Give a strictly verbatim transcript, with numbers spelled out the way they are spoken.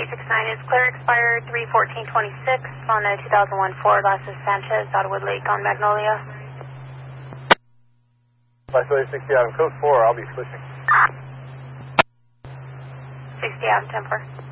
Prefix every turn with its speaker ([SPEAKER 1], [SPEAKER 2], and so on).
[SPEAKER 1] eight six nine is clear, expired three fourteen twenty-six on a two thousand one Ford Lassus Sanchez, Dotwood Lake on Magnolia.
[SPEAKER 2] Viceroy sixty Adam, code four, I'll be switching.
[SPEAKER 1] sixty Adam, ten four.